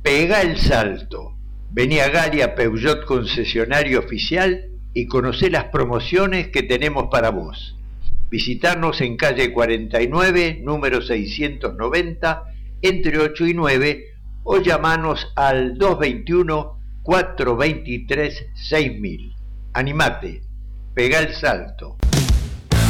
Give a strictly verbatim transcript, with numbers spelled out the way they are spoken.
Pega el salto. Vení a Galia Peugeot concesionario oficial y conocé las promociones que tenemos para vos. Visitarnos en calle cuarenta y nueve, número seiscientos noventa, entre ocho y nueve, o llamanos al dos veintiuno, cuatrocientos veintitrés, seis mil. Animate, pega el salto.